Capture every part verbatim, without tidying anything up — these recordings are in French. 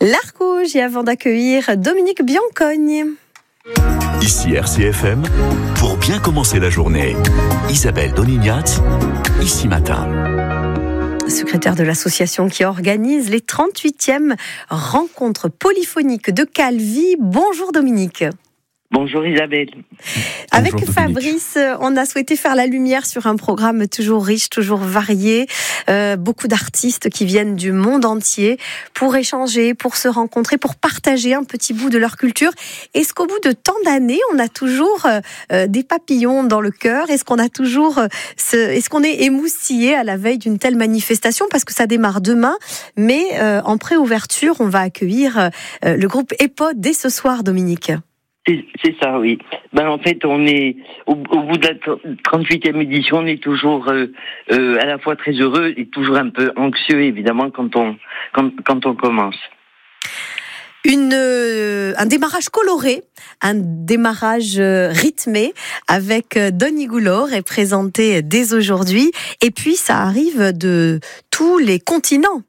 L'Arcouge, et avant d'accueillir Dominique Biancogne. Ici R C F M, pour bien commencer la journée, Isabelle Donignat, ici matin. Secrétaire de l'association qui organise les trente-huitièmes rencontres polyphoniques de Calvi. Bonjour Dominique. Bonjour Isabelle. Avec Bonjour, Fabrice, on a souhaité faire la lumière sur un programme toujours riche, toujours varié. Euh, beaucoup d'artistes qui viennent du monde entier pour échanger, pour se rencontrer, pour partager un petit bout de leur culture. Est-ce qu'au bout de tant d'années, on a toujours euh, des papillons dans le cœur ? Est-ce qu'on a toujours, euh, ce, est-ce qu'on est émoustillé à la veille d'une telle manifestation ? Parce que ça démarre demain, mais euh, en pré-ouverture, on va accueillir euh, le groupe EPO dès ce soir, Dominique. C'est, c'est ça, oui. Ben en fait, on est au, au bout de la trente-huitième édition, on est toujours euh, euh, à la fois très heureux et toujours un peu anxieux, évidemment, quand on quand, quand on commence. Une, euh, un démarrage coloré, un démarrage euh, rythmé avec euh, Donny Goulor est présenté dès aujourd'hui. Et puis, ça arrive de tous les continents.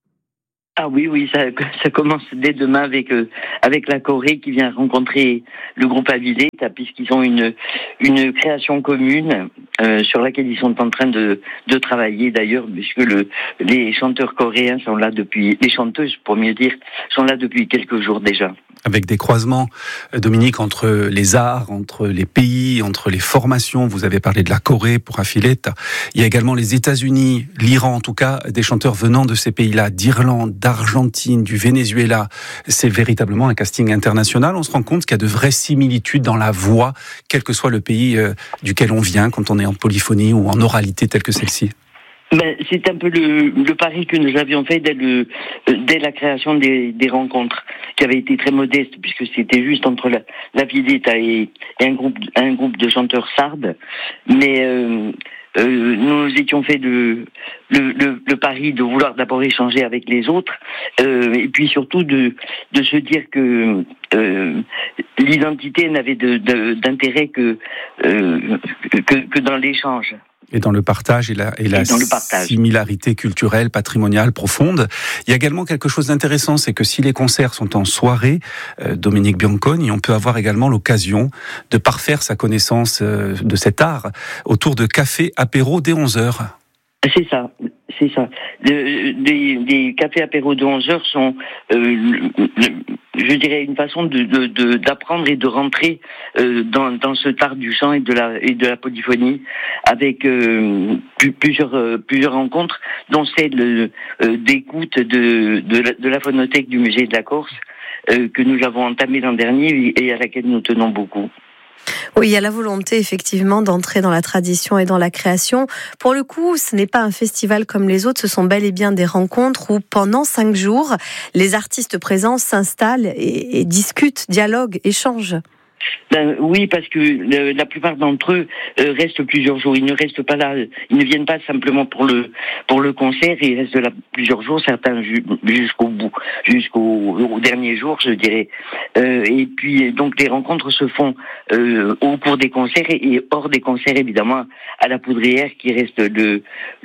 Ah oui, oui, ça, ça commence dès demain avec euh, avec la Corée qui vient rencontrer le groupe Avileta, puisqu'ils ont une une création commune euh, sur laquelle ils sont en train de de travailler d'ailleurs, puisque le les chanteurs coréens sont là depuis, les chanteuses pour mieux dire, sont là depuis quelques jours déjà. Avec des croisements, Dominique, entre les arts, entre les pays, entre les formations. Vous avez parlé de la Corée pour Avileta. Il y a également les États-Unis, l'Iran, en tout cas, des chanteurs venant de ces pays-là, d'Irlande, d'Argentine, du Venezuela. C'est véritablement un casting international. On se rend compte qu'il y a de vraies similitudes dans la voix, quel que soit le pays duquel on vient, quand on est en polyphonie ou en oralité telle que celle-ci. Ben, c'est un peu le, le pari que nous avions fait dès, le, dès la création des, des rencontres, qui avait été très modeste, puisque c'était juste entre la, la Avileta et, et un groupe, un groupe de chanteurs sardes. Mais euh, euh, nous étions fait le, le, le, le pari de vouloir d'abord échanger avec les autres, euh, et puis surtout de, de se dire que euh, l'identité n'avait de, de, d'intérêt que, euh, que, que dans l'échange. Et dans le partage et la, et la et dans le partage. similarité culturelle, patrimoniale profonde. Il y a également quelque chose d'intéressant, c'est que si les concerts sont en soirée, euh, Dominique Biancogne, on peut avoir également l'occasion de parfaire sa connaissance euh, de cet art autour de cafés apéro dès onze heures. C'est ça, c'est ça. Des de, de cafés apéro de onze heures sont, euh, le, le, je dirais, une façon de, de, de d'apprendre et de rentrer euh, dans, dans ce art du chant et de la et de la polyphonie, avec euh, plusieurs euh, plusieurs rencontres, dont celle euh, d'écoute de de la, de la phonothèque du musée de la Corse euh, que nous avons entamée l'an dernier et à laquelle nous tenons beaucoup. Oui, il y a la volonté effectivement d'entrer dans la tradition et dans la création. Pour le coup, ce n'est pas un festival comme les autres, ce sont bel et bien des rencontres où pendant cinq jours, les artistes présents s'installent et, et discutent, dialoguent, échangent. Ben, oui, parce que le, la plupart d'entre eux euh, restent plusieurs jours. Ils ne restent pas là, ils ne viennent pas simplement pour le pour le concert. Ils restent là plusieurs jours, certains ju- jusqu'au bout, jusqu'au au dernier jour, je dirais. Euh, et puis donc les rencontres se font euh, au cours des concerts et, et hors des concerts, évidemment, à la Poudrière, qui reste le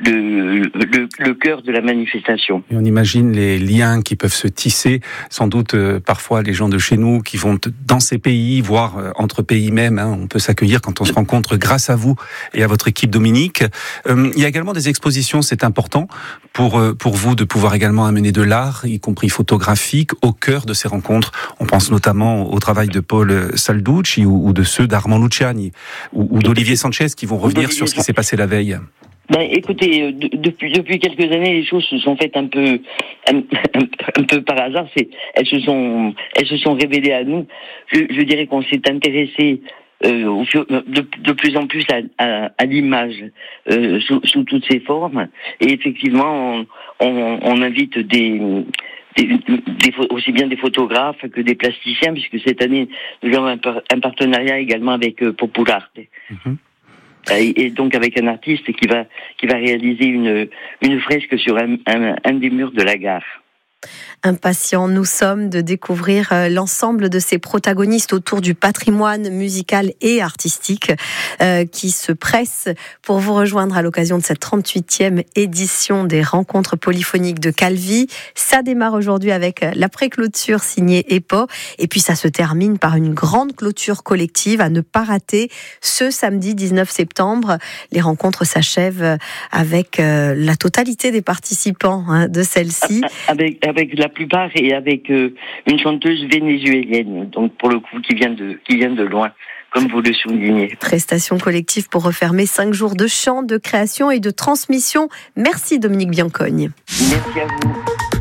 le le, le cœur de la manifestation. Et on imagine les liens qui peuvent se tisser. Sans doute euh, parfois les gens de chez nous qui vont dans ces pays, voire entre pays même, hein, on peut s'accueillir quand on se rencontre grâce à vous et à votre équipe Dominique. Euh, il y a également des expositions, c'est important pour, pour vous de pouvoir également amener de l'art, y compris photographique, au cœur de ces rencontres. On pense notamment au travail de Paul Salducci ou, ou de ceux d'Armand Luciani ou, ou d'Olivier Sanchez qui vont revenir sur ce qui s'est passé la veille. Ben, écoutez, de, depuis depuis quelques années, les choses se sont faites un peu un, un, un peu par hasard. C'est, elles se sont elles se sont révélées à nous. Je, je dirais qu'on s'est intéressé euh, au, de, de plus en plus à, à, à l'image euh, sous, sous toutes ses formes. Et effectivement, on, on, on invite des Des, des, aussi bien des photographes que des plasticiens, puisque cette année nous avons un, un partenariat également avec euh, Popularte. Mm-hmm. Et donc avec un artiste qui va qui va réaliser une une fresque sur un, un, un des murs de la gare. Impatients nous sommes de découvrir l'ensemble de ces protagonistes autour du patrimoine musical et artistique euh, qui se pressent pour vous rejoindre à l'occasion de cette trente-huitième édition des rencontres polyphoniques de Calvi. Ça démarre aujourd'hui avec la pré-clôture signée E P O et puis ça se termine par une grande clôture collective à ne pas rater ce samedi dix-neuf septembre. Les rencontres s'achèvent avec euh, la totalité des participants hein, de celle-ci. Avec, avec la plupart et avec euh, une chanteuse vénézuélienne, donc pour le coup qui vient de, qui vient de loin, comme vous le soulignez. Prestation collective pour refermer cinq jours de chant, de création et de transmission. Merci Dominique Biancogne. Merci à vous.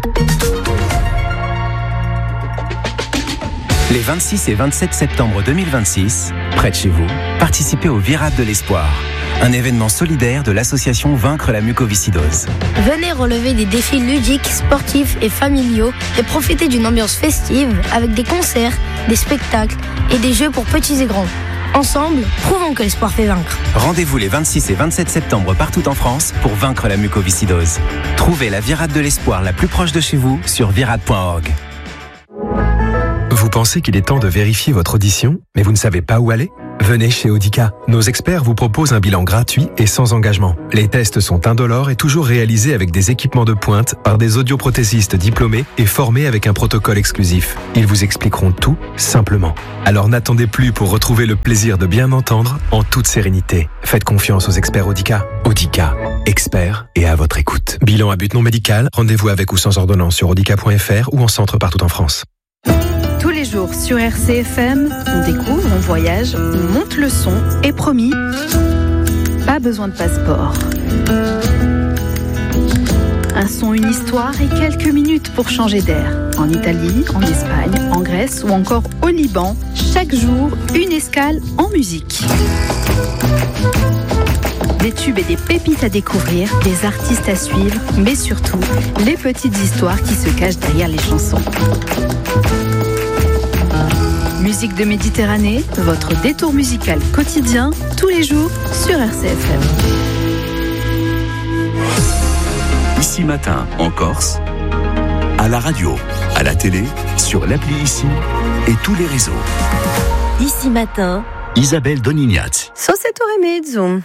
Les vingt-six et vingt-sept septembre deux mille vingt-six, près de chez vous, participez au Virade de l'Espoir, un événement solidaire de l'association Vaincre la mucoviscidose. Venez relever des défis ludiques, sportifs et familiaux et profiter d'une ambiance festive avec des concerts, des spectacles et des jeux pour petits et grands. Ensemble, prouvons que l'espoir fait vaincre. Rendez-vous les vingt-six et vingt-sept septembre partout en France pour vaincre la mucoviscidose. Trouvez la Virade de l'Espoir la plus proche de chez vous sur virade point org. Vous pensez qu'il est temps de vérifier votre audition, mais vous ne savez pas où aller ? Venez chez Audica. Nos experts vous proposent un bilan gratuit et sans engagement. Les tests sont indolores et toujours réalisés avec des équipements de pointe par des audioprothésistes diplômés et formés avec un protocole exclusif. Ils vous expliqueront tout simplement. Alors n'attendez plus pour retrouver le plaisir de bien entendre en toute sérénité. Faites confiance aux experts Audica. Audica, experts et à votre écoute. Bilan à but non médical, rendez-vous avec ou sans ordonnance sur audica point f r ou en centre partout en France. Tous les jours sur R C F M, on découvre, on voyage, on monte le son et promis, pas besoin de passeport. Un son, une histoire et quelques minutes pour changer d'air. En Italie, en Espagne, en Grèce ou encore au Liban, chaque jour, une escale en musique. Des tubes et des pépites à découvrir, des artistes à suivre, mais surtout, les petites histoires qui se cachent derrière les chansons. Musique de Méditerranée, votre détour musical quotidien, tous les jours sur R C F M. Ici Matin, en Corse, à la radio, à la télé, sur l'appli Ici et tous les réseaux. Ici Matin, Isabelle Donignat. Societore Mezzo.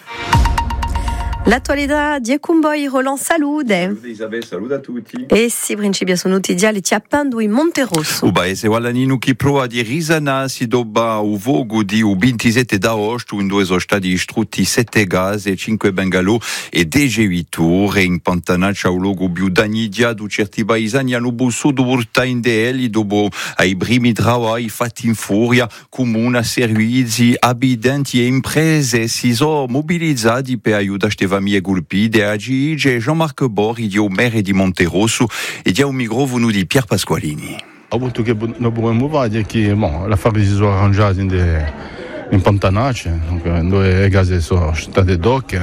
L'attualità di Ecumboi Roland Salud. Isabelle, saluto a tutti. E si principi sono diali chiappando in Monterosso. U paese Wallanino che prova di risanarsi dopo un vogo di ventisette d'agosto in due sono stati distrutti sette gas e cinque bengalò e dieci vetture in pantanaccia un luogo più danneggiato. Certi paesani hanno bussato portare in D L dopo ai primi lavori fatti in furia. Comune, servizi, abitanti e imprese si sono mobilizzati per aiutare queste famiglie colpite. Oggi c'è Jean-Marc Borri di Omer e di Monterosso e di un microfono di Pier Pasqualini. Appunto che non possiamo dire che bon, l'affare si sono arrangiati in, de, in pantanacce, dove le case sono state doc,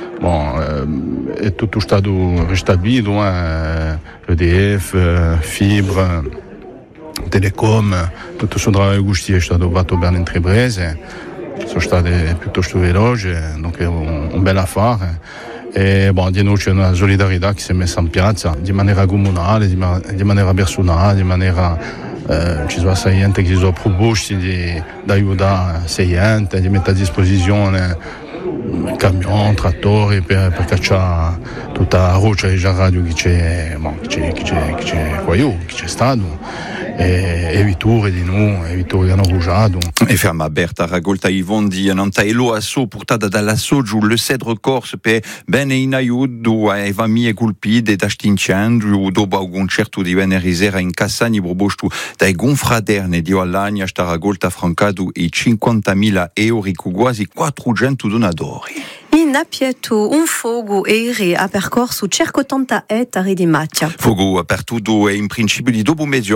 bon, eh, è tutto stato ristabilito, eh, E D F, eh, fibra, telecom, tutto il lavoro gusti è stato fatto bene intraprese. Sono state piuttosto veloci, donc è un, un bel affare. E bon, di noi c'è una solidarietà che si è messa in piazza di maniera comunale, di, ma, di maniera personale, di maniera eh, ci sono sei enti che si sono proposti di, di aiutare sei enti, di mettere a disposizione camion, trattori per, per cacciare tutta la roccia di radio che c'è, bon, che c'è, che c'è, che c'è qua io, che c'è stato. E, e vitture di noi, e vitture che hanno bruciato. E ferma aperta raccolta i fondi non tailo a so portata dalla Sogiu le Cedre Corse per bene in aiuto ai famiglie colpite da stincendio dopo un concerto di venerdì sera in Cassani proposto dai confraterne di Allagna sta raccolta francato i cinquantamila euro con quasi quattrocento donatori. In appieto un fogo eri a percorso circa ottanta ettari di macchia. Fogo aperto e in principio di dopo mezzogiorno non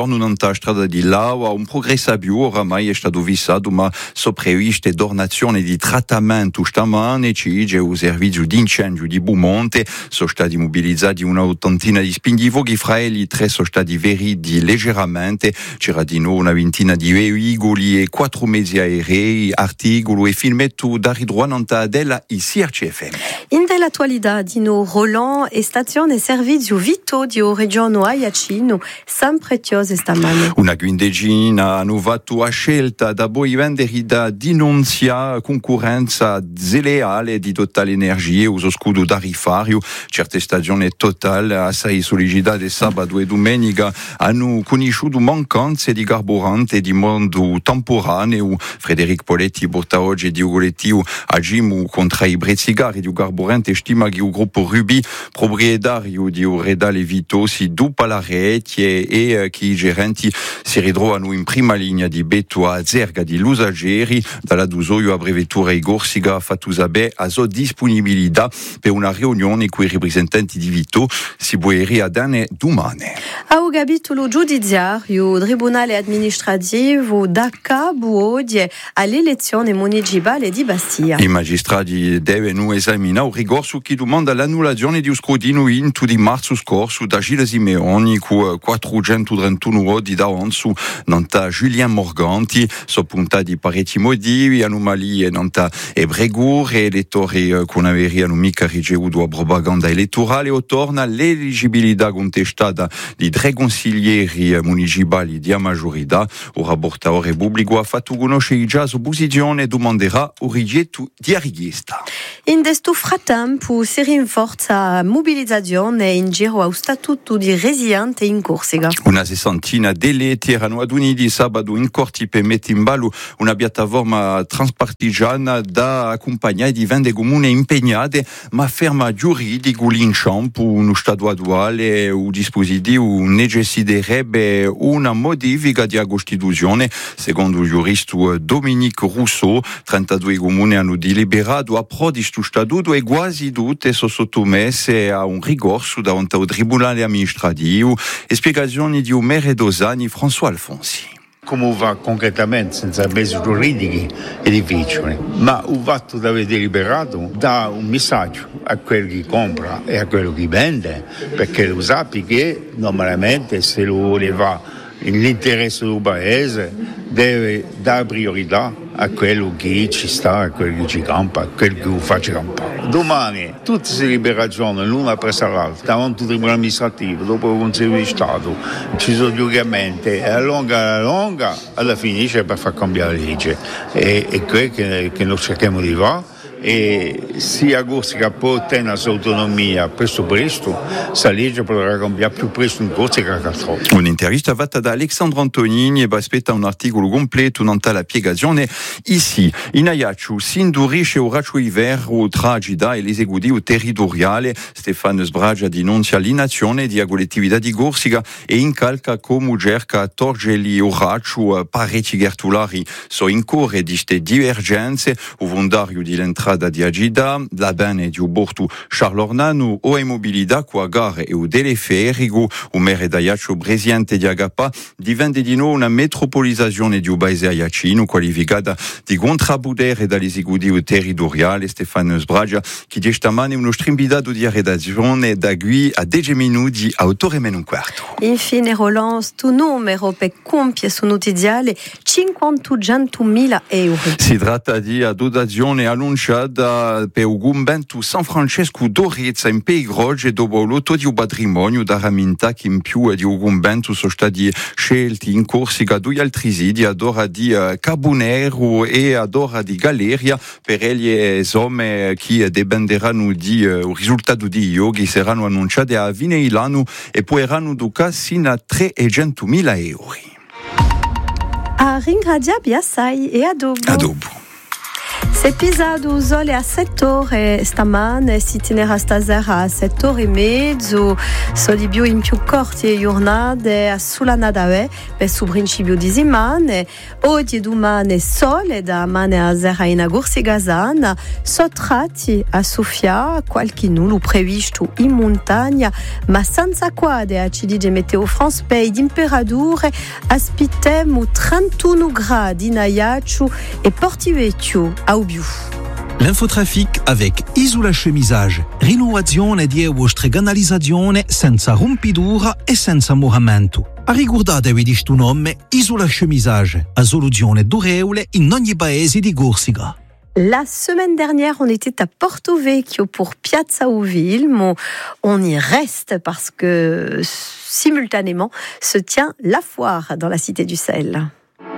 la strada di Laua, un progressabile oramai è stato fissato, ma sono previste donazioni di trattamento stamane, ci c'è un servizio di incendio di Bumonte, sono stati mobilizzati una ottantina di spingifoghi, fra elli tre sono stati feriti leggermente, c'era di nuovo una ventina di veicoli e quattro mezzi aerei, articolo e filmetto da ridruananta della I C R C F M. In dell'attualità di no Roland e stazione servizio Vito di regione Aiacino, San Prezioso stamane. Una quindicina hanno fatto a scelta da poi vendere da denunzia concorrenza sleale di Total Energie, uso scudo tariffario, certe stagioni Total assai sollecitate sabato e domenica hanno conosciuto mancanze di carburante di mondo temporaneo. Frederic Poletti porta oggi di collettivo agiamo contro i prezzicari di carburante, stima che il gruppo Ruby, proprietario di Redale Vito, si dupa la rete e che i gerenti si ritrovano in prima linea di Beto a Zerga di Lusageri, dalla Dusoio a Brevettura e Gorsiga ha fatto sapere a sua disponibilità per una riunione con i rappresentanti di Vito si può a dane domani. A un capitolo giudiziario, Tribunale Amministrativo da Cabo all'elezione municipale di Bastia. I magistrati devono esaminare il ricorso che domanda l'annullazione di un scrutinio in di marzo scorso da Gilles Simeoni con quattrocentotrentuno voti davanti nanta Julien Morganti, soppuntati parecchi motivi, anomalie nanta e Bregur, elettori con averi hanno mica ricevuto a propaganda elettorale o torna l'eligibilità contestata di tre consiglieri municipali di maggiorità. Il rapportatore pubblico ha fatto conoscere già la sua posizione e domanderà il rigetto di richiesta. In questo frattempo si rinforza la mobilizzazione in giro allo statuto di residente in Corsica. Una sessantina di eletti erano aduniti sabato in corti per mettere in ballo una piattaforma transpartigiana da accompagnare di venti comuni impegnate, ma ferma giuridico l'inciampo, uno stato attuale, un dispositivo necessiterebbe una modifica di Costituzione. Secondo il giurista Dominique Rousseau, trentadue comuni hanno deliberato a pro di questo statuto e quasi tutte sono sottomesse a un ricorso davanti al Tribunale Amministrativo. E spiegazioni di Umere Dosani, François Alfonsi. Come va concretamente senza mezzi giuridici è difficile, ma il fatto di aver deliberato dà un messaggio a quello che compra e a quello che vende, perché lo sappi che normalmente se lo voleva l'interesse del paese deve dare priorità a quello che ci sta, a quello che ci campa, a quello che lo faccia campare. Domani tutte queste liberazioni l'una presso l'altra davanti al tribunale amministrativo, dopo il Consiglio di Stato, ci sono giudicamenti e a lunga a lunga alla fine c'è per far cambiare la legge e, e quello che, che noi cerchiamo di fare. E sia Corsica può ottenere la sua autonomia presto presto, questa legge potrà cambiare più presto in Corsica che altrove. Un'intervista fatta da Alessandro Antonini e aspetta un articolo completo non la spiegazione ici. In Ajaccio si indurisce il raggio ivero tra Gida e l'esecutivo territoriale. Stefano Sbragia denuncia l'inazione di collettività di Corsica e incalca come cerca torgeli il raggio. Parecchi gertulari sono in corre di queste divergenze. Il vondario di l'entrata di Agida, la bene di Ubortu Charlornano o immobilità qua gare e o teleferico, o mere d'Ajaccio presidente di Agapa, diventa di nuovo una metropolizzazione di un paese aiacino qualificata di contrappotere dall'esecutivo territoriale. Stefano Sbragia, che di stamane uno strimbidato di redazione da qui a dieci minuti a otto e meno un quarto. Infine Roland, sto numero per compie su notiziale cinquecentomila euro. Si tratta di dotazione annunciata per il convento San Francesco d'Orezza in Peigroge dopo l'otto di un patrimonio da ramintà che in più di un convento sono stati scelti in Corsica due altri siti ad ora di Cabonero e ad ora di Galeria per gli somme che dipenderanno di uh, risultato di yoga saranno annunciati a Vineilano e poi erano ducati sino a trecentomila euro. A ringraziare assai e a dopo. A dopo. Episodio sole a sette ore stamane, si tenera stasera a sette ore e mezzo, soli più in più corti giornate sulla Nadawe, per su principio di settimana, oggi e domani sole da mane a sera in Agursi Gazana, sottratti a Sofia, qualche nullo previsto in montagna, ma senza quadre a ci dice Meteo France, per temperature aspettiamo trentuno gradi in Ajaccio e Portivecchio a Ubiu. L'infotrafic avec Isola Chemisage. Rinnovazione di vostre canalizzazione senza rompidura e senza moramento. A ricordatevi di sto nome Isola Chemisage, a soluzione durevole in ogni paese di Corsica. La semaine dernière, on était à Porto Vecchio pour Piazza Ouville. On y reste parce que simultanément se tient la foire dans la Cité du Sel.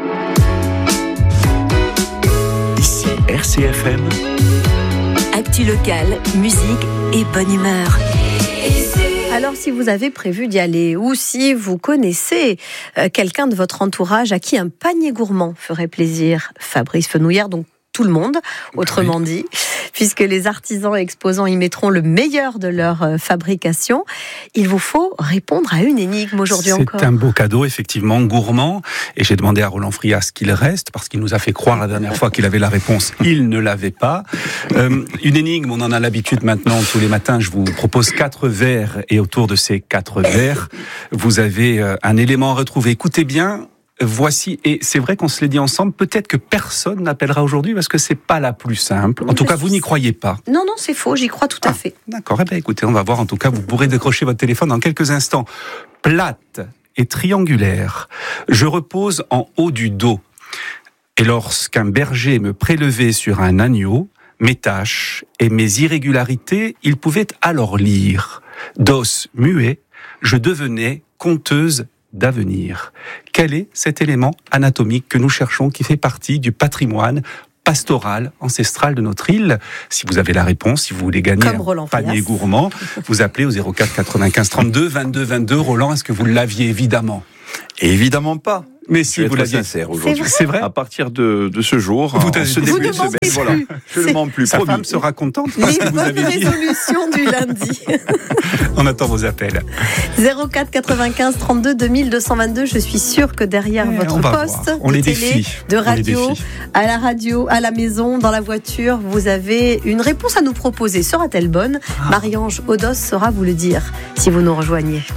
Ici R C F M. Actu locale, musique et bonne humeur. Alors, si vous avez prévu d'y aller ou si vous connaissez euh, quelqu'un de votre entourage à qui un panier gourmand ferait plaisir, Fabrice Fenouillère, donc tout le monde, autrement oui. dit, puisque les artisans et exposants y mettront le meilleur de leur euh, fabrication. Il vous faut répondre à une énigme aujourd'hui C'est encore. C'est un beau cadeau, effectivement, gourmand. Et j'ai demandé à Roland Frias qu'il reste, parce qu'il nous a fait croire la dernière fois qu'il avait la réponse. Il ne l'avait pas. Euh, une énigme, on en a l'habitude maintenant, tous les matins, je vous propose quatre vers. Et autour de ces quatre vers, vous avez euh, un élément à retrouver. Écoutez bien. Voici, et c'est vrai qu'on se l'est dit ensemble, peut-être que personne n'appellera aujourd'hui parce que c'est pas la plus simple. En tout cas, vous n'y croyez pas. Non, non, c'est faux, j'y crois tout à ah, fait. D'accord, eh bien écoutez, on va voir, en tout cas, vous pourrez décrocher votre téléphone dans quelques instants. Plate et triangulaire, je repose en haut du dos. Et lorsqu'un berger me prélevait sur un agneau, mes tâches et mes irrégularités, il pouvait alors lire. D'os muet, je devenais conteuse d'avenir. Quel est cet élément anatomique que nous cherchons, qui fait partie du patrimoine pastoral, ancestral de notre île? Si vous avez la réponse, si vous voulez gagner un panier gourmand, vous appelez au zéro quatre quatre-vingt-quinze trente-deux vingt-deux vingt-deux. Roland, est-ce que vous l'aviez évidemment? Évidemment pas. Mais si vous l'aviez sincère aujourd'hui. C'est vrai. À partir de, de ce jour, vous en ce début de semaine, plus. voilà, je ne mens plus. Sa promis. femme sera contente parce Les que vous avez bonnes dit. résolutions du lundi. On attend vos appels. zéro quatre quatre-vingt-quinze trente-deux deux mille deux cent vingt-deux. Je suis sûre que derrière Eh, votre poste on de les télé, défie. de On les radio, défie. à la radio, à la maison, dans la voiture, vous avez une réponse à nous proposer. Sera-t-elle bonne? Ah. Marie-Ange Odos saura vous le dire si vous nous rejoignez.